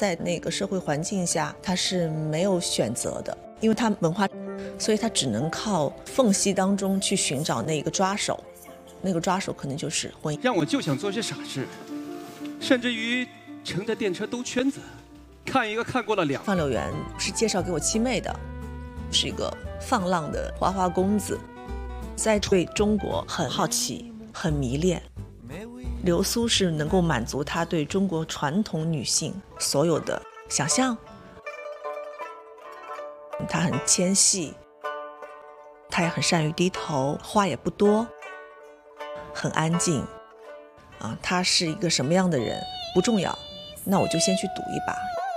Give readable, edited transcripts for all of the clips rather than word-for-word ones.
在那个社会环境下，他是没有选择的，因为他文化，所以他只能靠缝隙当中去寻找那个抓手，那个抓手可能就是婚姻。 让我就想做些傻事，甚至于乘着电车兜圈子，看一个看过了两。 范柳原是介绍给我七妹的，是一个放浪的花花公子，在对中国很好奇，很迷恋。流苏是能够满足他对中国传统女性所有的想象。她很纤细，她也很善于低头，话也不多，很安静。她是一个什么样的人不重要，那我就先去赌一把。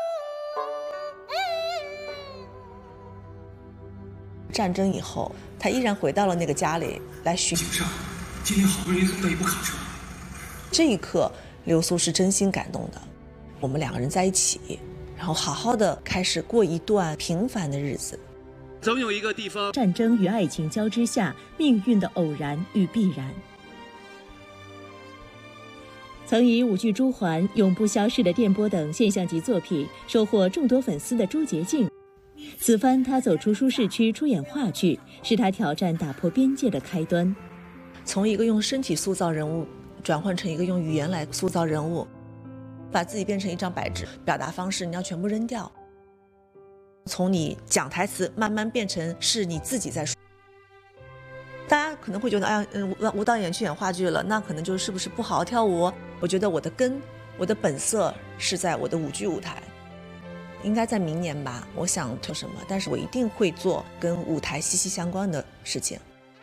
战争以后，她依然回到了那个家里来寻找。 今天好不容易送到一部卡车。 这一刻，流苏是真心感动的。我们两个人在一起，然后好好的开始过一段平凡的日子。 总有一个地方， 战争与爱情交织下，命运的偶然与必然。曾以舞剧《朱鹮》《永不消逝的电波》等现象级作品收获众多粉丝的朱洁静，此番她走出舒适区出演话剧，是她挑战打破边界的开端。 从一个用身体塑造人物转换成一个用语言来塑造人物，把自己变成一张白纸，表达方式你要全部扔掉，从你讲台词慢慢变成是你自己在说。大家可能会觉得吴导演去演话剧了，那可能就是不是不好好跳舞。我觉得我的根，我的本色是在我的舞剧舞台，应该在明年吧，我想做什么，但是我一定会做跟舞台息息相关的事情。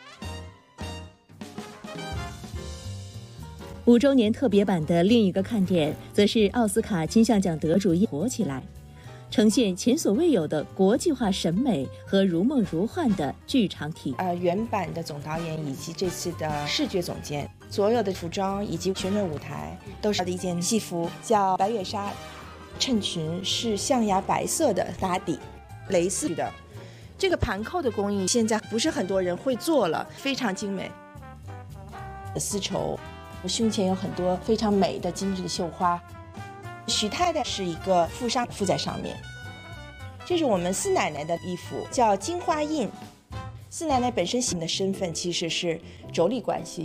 5周年特别版的另一个看点，则是奥斯卡金像奖得主火起来，呈现前所未有的国际化审美和如梦如幻的剧场体。 原版的总导演以及这次的视觉总监，所有的服装以及旋转舞台都是的一件戏服，叫白月纱，衬裙是象牙白色的打底，蕾丝的。这个盘扣的工艺现在不是很多人会做了，非常精美。丝绸。胸前有很多非常美的精致的绣花，许太太是一个富商附在上面。这是我们四奶奶的衣服，叫金花印。四奶奶本身的身份其实是妯娌关系。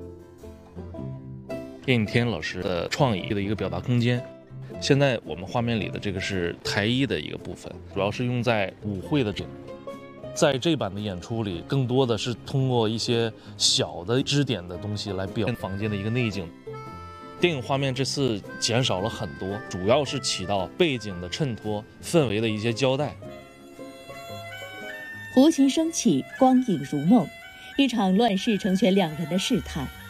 叶应天老师的创意的一个表达空间。现在我们画面里的这个是台衣的一个部分，主要是用在舞会的这。在这版的演出里，更多的是通过一些小的支点的东西来表现房间的一个内景。电影画面这次减少了很多，主要是起到背景的衬托、氛围的一些交代。 胡琴升起，光影如梦，一场乱世成全两人的试探。